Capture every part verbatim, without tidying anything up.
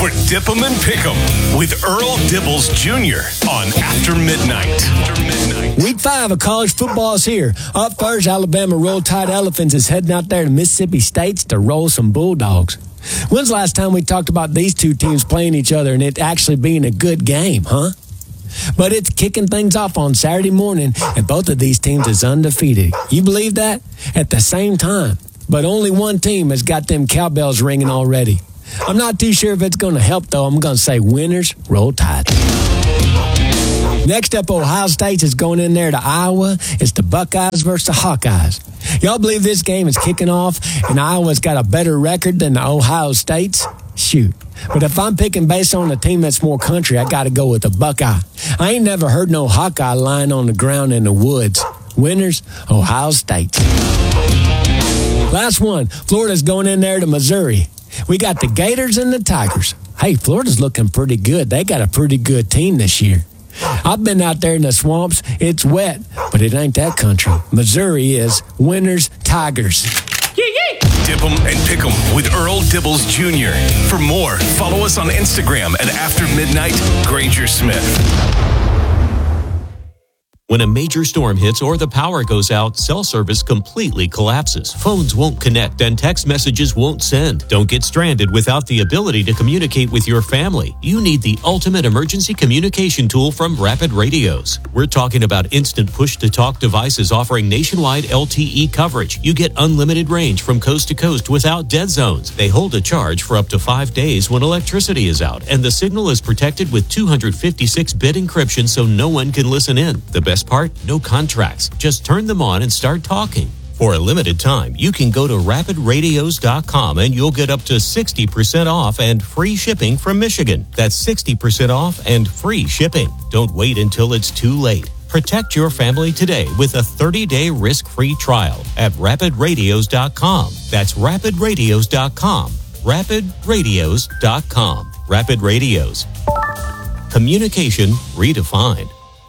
for Dip 'em and Pick 'em with Earl Dibbles Junior on After Midnight. After Midnight. Week five of college football is here. Up first, Alabama Roll Tide Elephants is heading out there to Mississippi State to roll some Bulldogs. When's the last time we talked about these two teams playing each other and it actually being a good game, huh? But it's kicking things off on Saturday morning, and both of these teams is undefeated. You believe that? At the same time. But only one team has got them cowbells ringing already. I'm not too sure if it's going to help, though. I'm going to say winners, Roll Tide. Next up, Ohio State is going in there to Iowa. It's the Buckeyes versus the Hawkeyes. Y'all believe this game is kicking off and Iowa's got a better record than the Ohio State's? Shoot. But if I'm picking based on a team that's more country, I got to go with the Buckeye. I ain't never heard no Hawkeye lying on the ground in the woods. Winners, Ohio State. Last one, Florida's going in there to Missouri. We got the Gators and the Tigers. Hey, Florida's looking pretty good. They got a pretty good team this year. I've been out there in the swamps. It's wet, but it ain't that country. Missouri is winners, Tigers. Dip 'em and Pick 'em with Earl Dibbles Junior For more, follow us on Instagram at After Midnight Granger Smith. When a major storm hits or the power goes out, cell service completely collapses. Phones won't connect and text messages won't send. Don't get stranded without the ability to communicate with your family. You need the ultimate emergency communication tool from Rapid Radios. We're talking about instant push-to-talk devices offering nationwide L T E coverage. You get unlimited range from coast to coast without dead zones. They hold a charge for up to five days when electricity is out, and the signal is protected with two fifty-six bit encryption so no one can listen in. The best part? No contracts. Just turn them on and start talking. For a limited time, you can go to rapid radios dot com and you'll get up to sixty percent off and free shipping from Michigan. That's sixty percent off and free shipping. Don't wait until it's too late. Protect your family today with a thirty-day risk-free trial at rapid radios dot com. That's rapid radios dot com. rapid radios dot com. Rapid Radios. Communication redefined.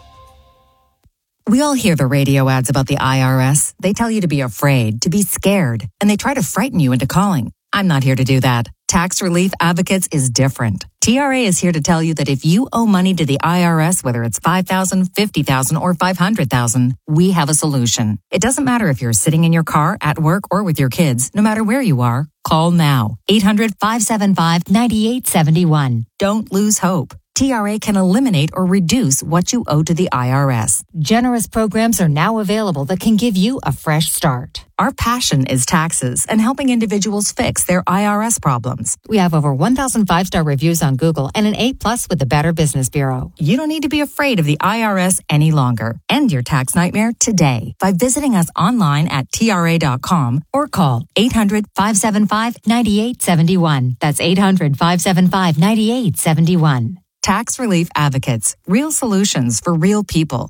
We all hear the radio ads about the I R S. They tell you to be afraid, to be scared, and they try to frighten you into calling. I'm not here to do that. Tax Relief Advocates is different. T R A is here to tell you that if you owe money to the I R S, whether it's five thousand dollars, fifty thousand dollars, or five hundred thousand dollars, we have a solution. It doesn't matter if you're sitting in your car, at work, or with your kids. No matter where you are, call now. eight hundred, five seven five, nine eight seven one. Don't lose hope. T R A can eliminate or reduce what you owe to the I R S. Generous programs are now available that can give you a fresh start. Our passion is taxes and helping individuals fix their I R S problems. We have over one thousand five-star reviews on Google and an A plus with the Better Business Bureau. You don't need to be afraid of the I R S any longer. End your tax nightmare today by visiting us online at T R A dot com or call eight hundred, five seven five, nine eight seven one. That's eight hundred, five seven five, nine eight seven one. Tax Relief Advocates. Real solutions for real people.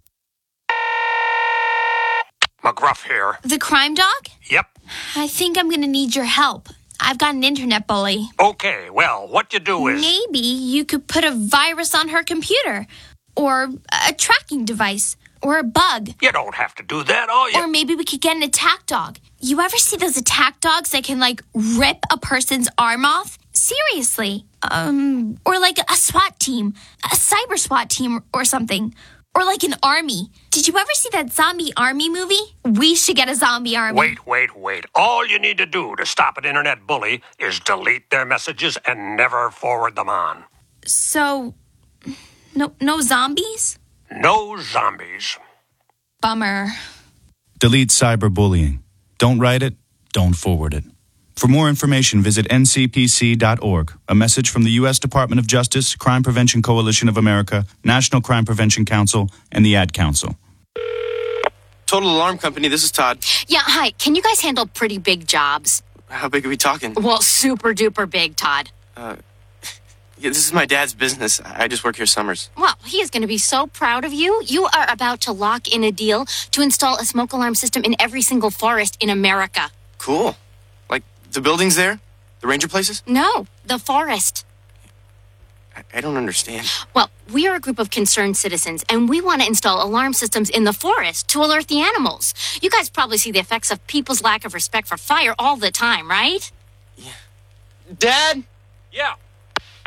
McGruff here. The crime dog? Yep. I think I'm going to need your help. I've got an internet bully. Okay, well, what you do is... Maybe you could put a virus on her computer. Or a tracking device. Or a bug. You don't have to do that, all you... Or maybe we could get an attack dog. You ever see those attack dogs that can, like, rip a person's arm off? Seriously. Um, or like a SWAT team, a cyber SWAT team or something. Or like an army. Did you ever see that zombie army movie? We should get a zombie army. Wait, wait, wait. All you need to do to stop an internet bully is delete their messages and never forward them on. So, no, no zombies? No zombies. Bummer. Delete cyberbullying. Don't write it, don't forward it. For more information, visit N C P C dot org. A message from the U S Department of Justice, Crime Prevention Coalition of America, National Crime Prevention Council, and the Ad Council. Total Alarm Company, this is Todd. Yeah, hi. Can you guys handle pretty big jobs? How big are we talking? Well, super duper big, Todd. Uh, yeah, this is my dad's business. I just work here summers. Well, he is going to be so proud of you. You are about to lock in a deal to install a smoke alarm system in every single forest in America. Cool. Like the buildings there? The ranger places? No, the forest. I, I don't understand. Well, we are a group of concerned citizens, and we want to install alarm systems in the forest to alert the animals. You guys probably see the effects of people's lack of respect for fire all the time, right? Yeah. Dad? Yeah.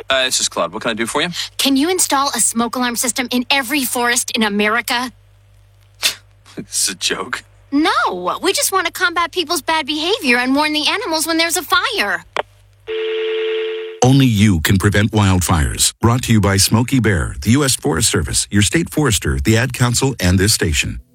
Uh, this is Claude. What can I do for you? Can you install a smoke alarm system in every forest in America? This is a joke. No, we just want to combat people's bad behavior and warn the animals when there's a fire. Only you can prevent wildfires. Brought to you by Smokey Bear, the U S Forest Service, your state forester, the Ad Council, and this station.